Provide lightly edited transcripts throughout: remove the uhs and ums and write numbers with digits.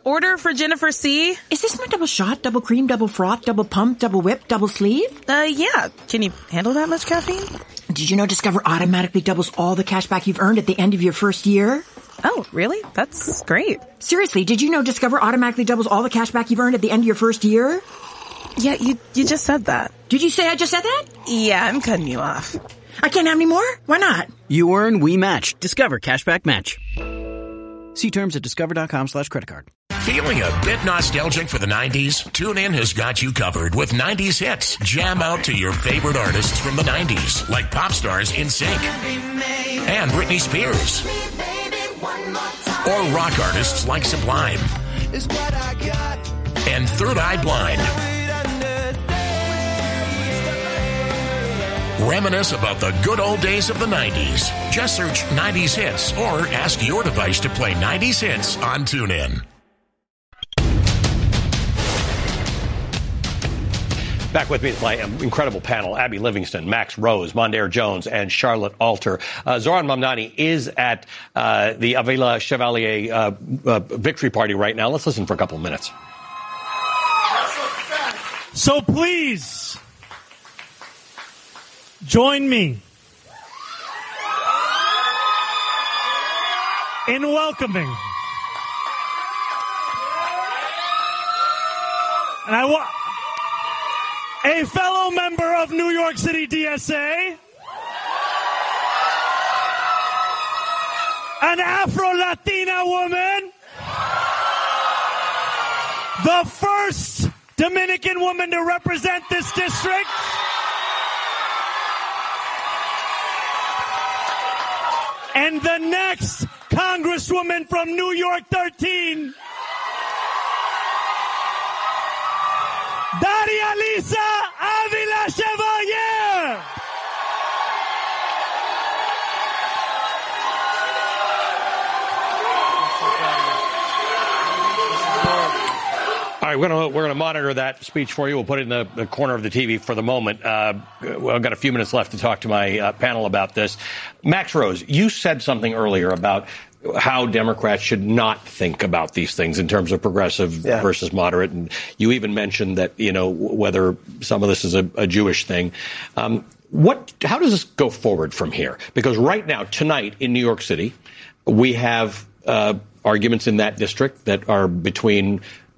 order for Jennifer C. Is this my double shot, double cream, double froth, double pump, double whip, double sleeve? Yeah. Can you handle that much caffeine? Did you know Discover automatically doubles all the cash back you've earned at the end of your first year? Oh, really? That's great. Seriously, did you know Discover automatically doubles all the cash back you've earned at the end of your first year? Yeah, you just said that. Did you say I just said that? Yeah, I'm cutting you off. I can't have any more? Why not? You earn, we match. Discover Cashback Match. See terms at discover.com/creditcard. Feeling a bit nostalgic for the 90s? TuneIn has got you covered with 90s hits. Jam out to your favorite artists from the 90s, like pop stars NSYNC and Britney Spears. Or rock artists like Sublime and Third Eye Blind. Reminisce about the good old days of the 90s. Just search 90s hits or ask your device to play 90s hits on TuneIn. Back with me is my incredible panel: Abby Livingston, Max Rose, Mondaire Jones, and Charlotte Alter. Zoran Mamdani is at the Avila Chevalier victory party right now. Let's listen for a couple of minutes. So please, join me in welcoming. And I want a fellow member of New York City DSA, an Afro-Latina woman, the first Dominican woman to represent this district, and the next Congresswoman from New York 13, Daria Lisa Avila Chevalier. All right, we're gonna monitor that speech for you. We'll put it in the corner of the TV for the moment. I've got a few minutes left to talk to my panel about this. Max Rose, you said something earlier about how Democrats should not think about these things in terms of progressive versus moderate, and you even mentioned that whether some of this is a Jewish thing. How does this go forward from here? Because right now, tonight in New York City, we have arguments in that district that are between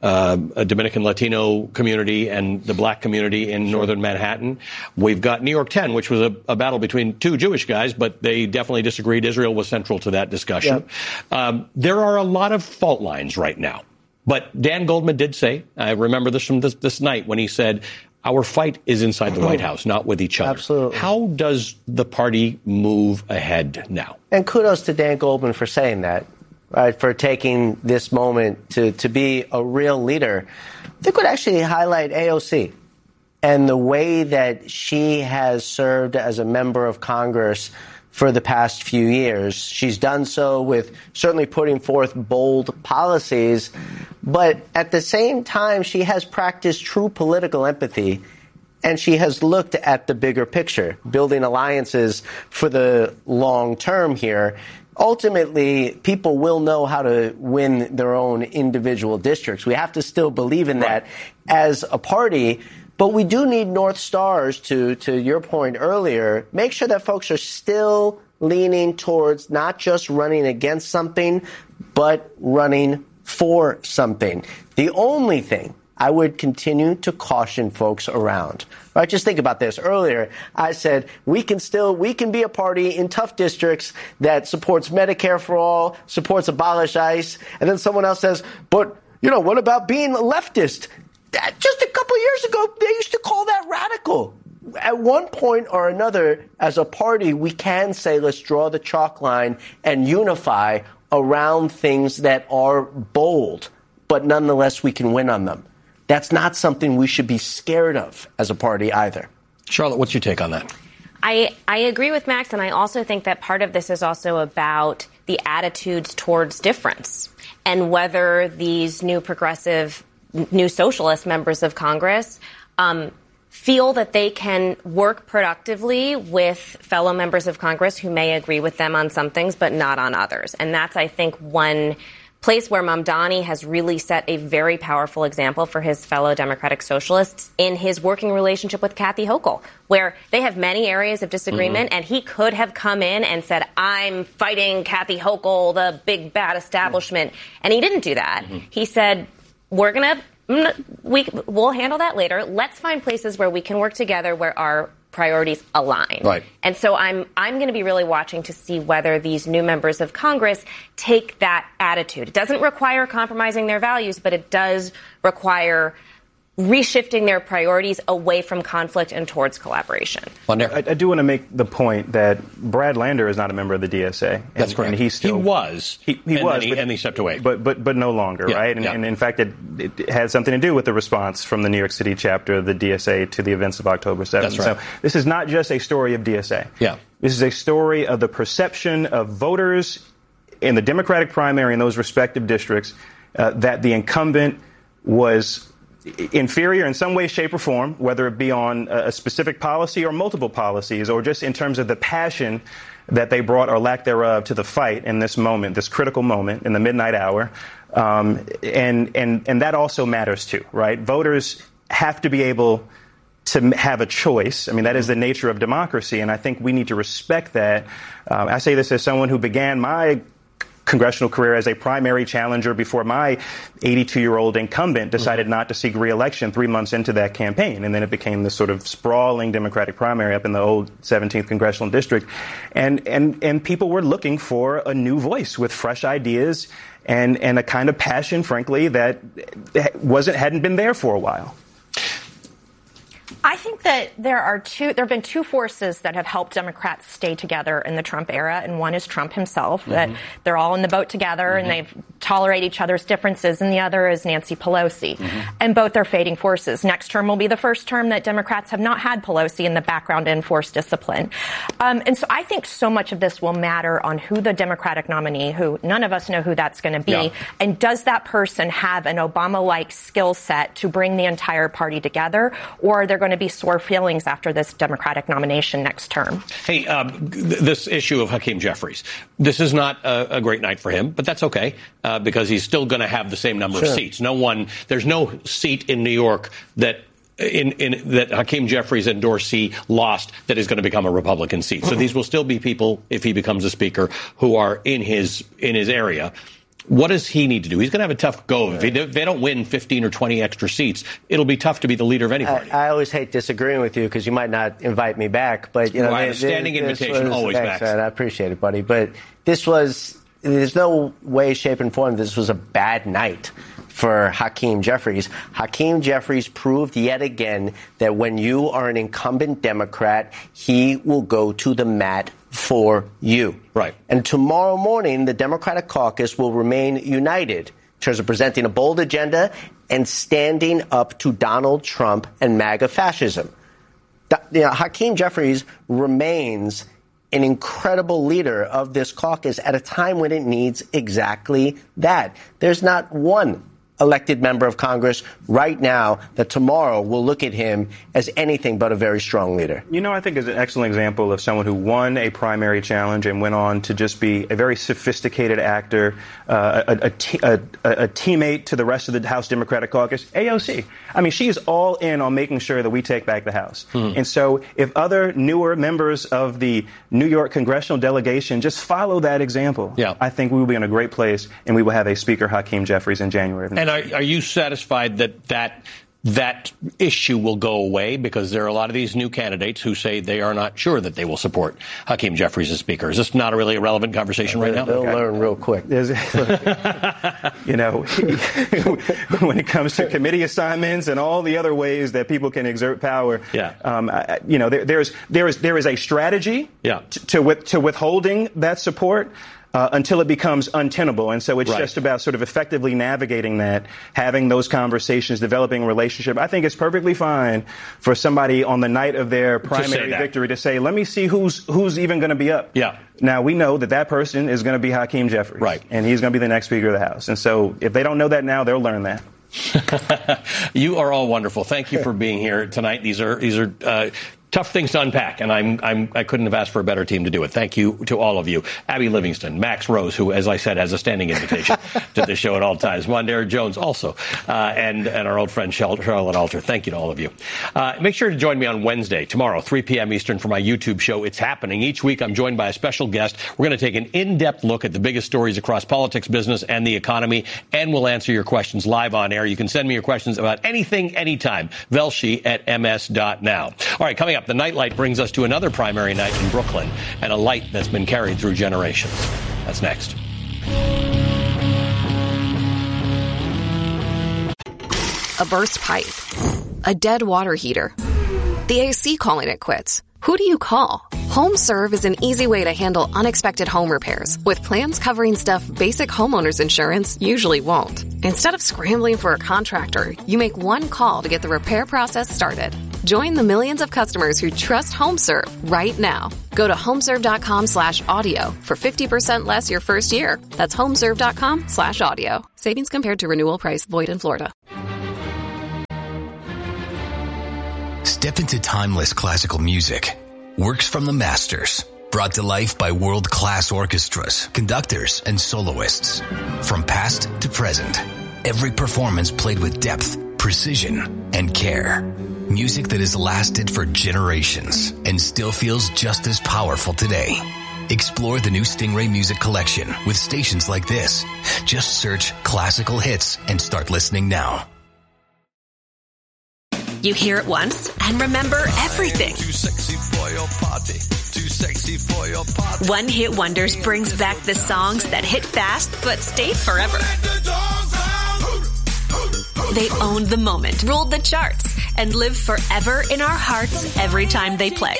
a Dominican Latino community and the black community in northern Manhattan. We've got New York 10, which was a battle between two Jewish guys, but they definitely disagreed. Israel was central to that discussion. Yep. There are a lot of fault lines right now. But Dan Goldman did say, I remember this from this night, when he said, our fight is inside the White House, not with each other. Absolutely. How does the party move ahead now? And kudos to Dan Goldman for saying that. Right, for taking this moment to be a real leader. I think would actually highlight AOC and the way that she has served as a member of Congress for the past few years. She's done so with certainly putting forth bold policies, but at the same time, she has practiced true political empathy, and she has looked at the bigger picture, building alliances for the long term here. Ultimately, people will know how to win their own individual districts. We have to still believe in that as a party. But we do need North Stars, to your point earlier, make sure that folks are still leaning towards not just running against something, but running for something. The only thing I would continue to caution folks around. Right? Just think about this. Earlier, I said we can be a party in tough districts that supports Medicare for all, supports abolish ICE, and then someone else says, but, what about being a leftist? Just a couple years ago, they used to call that radical. At one point or another, as a party, we can say, let's draw the chalk line and unify around things that are bold, but nonetheless, we can win on them. That's not something we should be scared of as a party either. Charlotte, what's your take on that? I agree with Max, and I also think that part of this is also about the attitudes towards difference and whether these new progressive, new socialist members of Congress feel that they can work productively with fellow members of Congress who may agree with them on some things but not on others. And that's, I think, one place where Mamdani has really set a very powerful example for his fellow Democratic socialists in his working relationship with Kathy Hochul, where they have many areas of disagreement, and he could have come in and said, I'm fighting Kathy Hochul, the big bad establishment. And he didn't do that. He said, we'll handle that later. Let's find places where we can work together where our priorities align. Right. And so I'm going to be really watching to see whether these new members of Congress take that attitude. It doesn't require compromising their values, but it does require reshifting their priorities away from conflict and towards collaboration. I do want to make the point that Brad Lander is not a member of the DSA. That's correct. And he was. He was. And he stepped away. But no longer, right? And in fact, it had something to do with the response from the New York City chapter of the DSA to the events of October 7th. That's right. So this is not just a story of DSA. Yeah. This is a story of the perception of voters in the Democratic primary in those respective districts that the incumbent was inferior in some way, shape, or form, whether it be on a specific policy or multiple policies, or just in terms of the passion that they brought or lack thereof to the fight in this moment, this critical moment in the midnight hour. And that also matters too, right? Voters have to be able to have a choice. I mean, that is the nature of democracy, and I think we need to respect that. I say this as someone who began my congressional career as a primary challenger before my 82-year-old incumbent decided not to seek re-election 3 months into that campaign. And then it became this sort of sprawling Democratic primary up in the old 17th congressional district. And people were looking for a new voice with fresh ideas and a kind of passion, frankly, that hadn't been there for a while. I think that there have been two forces that have helped Democrats stay together in the Trump era, and one is Trump himself, that they're all in the boat together and they tolerate each other's differences, and the other is Nancy Pelosi. And both are fading forces. Next term will be the first term that Democrats have not had Pelosi in the background to enforce discipline. And so I think so much of this will matter on who the Democratic nominee, who none of us know who that's going to be, and does that person have an Obama-like skill set to bring the entire party together, or are there going to be sore feelings after this Democratic nomination next term? Hey, this issue of Hakeem Jeffries, this is not a great night for him, but that's okay because he's still going to have the same number of seats. There's no seat in New York that that Hakeem Jeffries and Dorsey lost that is going to become a Republican seat. So these will still be people, if he becomes a speaker, who are in his area. What does he need to do? He's going to have a tough go. If they don't win 15 or 20 extra seats, it'll be tough to be the leader of any party. I always hate disagreeing with you because you might not invite me back. But I have a standing invitation always back. I appreciate it, buddy. But there's no way, shape, and form this was a bad night for Hakeem Jeffries. Hakeem Jeffries proved yet again that when you are an incumbent Democrat, he will go to the mat for you. Right. And tomorrow morning, the Democratic caucus will remain united in terms of presenting a bold agenda and standing up to Donald Trump and MAGA fascism. Hakeem Jeffries remains an incredible leader of this caucus at a time when it needs exactly that. There's not one elected member of Congress right now that tomorrow will look at him as anything but a very strong leader. I think is an excellent example of someone who won a primary challenge and went on to just be a very sophisticated actor, a teammate to the rest of the House Democratic Caucus, AOC. I mean, she is all in on making sure that we take back the House. And so if other newer members of the New York congressional delegation just follow that example, I think we will be in a great place and we will have a Speaker Hakeem Jeffries in January of next year. And are you satisfied that issue will go away? Because there are a lot of these new candidates who say they are not sure that they will support Hakeem Jeffries as Speaker. Is this not a really irrelevant conversation right now? They'll learn real quick. When it comes to committee assignments and all the other ways that people can exert power, there is a strategy to withholding that support. Until it becomes untenable. And so it's just about sort of effectively navigating that, having those conversations, developing a relationship. I think it's perfectly fine for somebody on the night of their primary victory to say, let me see who's even going to be up. Yeah. Now, we know that person is going to be Hakeem Jeffries. Right. And he's going to be the next Speaker of the House. And so if they don't know that now, they'll learn that. You are all wonderful. Thank you for being here tonight. These are Tough things to unpack, and I couldn't have asked for a better team to do it. Thank you to all of you. Abby Livingston, Max Rose, who, as I said, has a standing invitation to the show at all times. Mondare Jones also, and our old friend Charlotte Alter. Thank you to all of you. Make sure to join me on Wednesday, tomorrow, 3 p.m. Eastern, for my YouTube show, It's Happening. Each week, I'm joined by a special guest. We're going to take an in-depth look at the biggest stories across politics, business, and the economy, and we'll answer your questions live on air. You can send me your questions about anything, anytime. Velshi@ms.now. All right, coming up, the Nightlight brings us to another primary night in Brooklyn and a light that's been carried through generations. That's next. A burst pipe. A dead water heater. The AC calling it quits. Who do you call? HomeServe is an easy way to handle unexpected home repairs with plans covering stuff basic homeowners insurance usually won't. Instead of scrambling for a contractor, you make one call to get the repair process started. Join the millions of customers who trust HomeServe right now. Go to homeserve.com/audio for 50% less your first year. That's homeserve.com/audio. Savings compared to renewal price void in Florida. Step into timeless classical music. Works from the masters. Brought to life by world-class orchestras, conductors, and soloists. From past to present. Every performance played with depth, precision, and care. Music that has lasted for generations and still feels just as powerful today. Explore the new Stingray Music Collection with stations like this. Just search classical hits and start listening now. You hear it once and remember everything. Too sexy for your party. Too sexy for your party. One Hit Wonders brings back the songs that hit fast but stayed forever. They owned the moment, ruled the charts, and live forever in our hearts every time they play.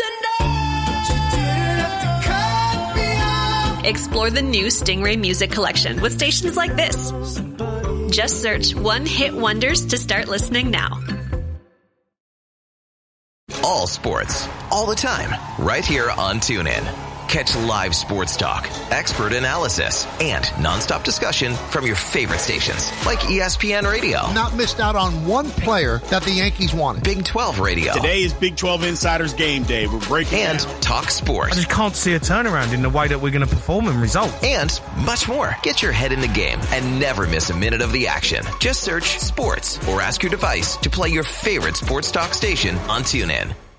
Explore the new Stingray Music Collection with stations like this. Just search One Hit Wonders to start listening now. All sports, all the time, right here on TuneIn. Catch live sports talk, expert analysis, and nonstop discussion from your favorite stations like ESPN Radio. Not missed out on one player that the Yankees wanted. Big 12 Radio. Today is Big 12 Insiders Game Day. We're breaking and down. Talk sports. I just can't see a turnaround in the way that we're going to perform and result. And much more. Get your head in the game and never miss a minute of the action. Just search sports or ask your device to play your favorite sports talk station on TuneIn.